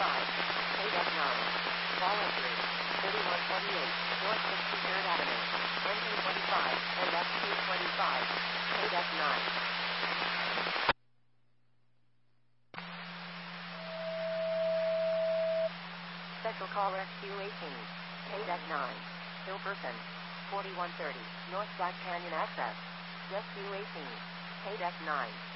KDEC 9. Follow-through. 3128, North 63rd Avenue. Engine 25, and F225. KDEC 9. Special call SQ18. KDEC 9. Hill person. 4130, North Black Canyon access. SQ18. KDEC 9.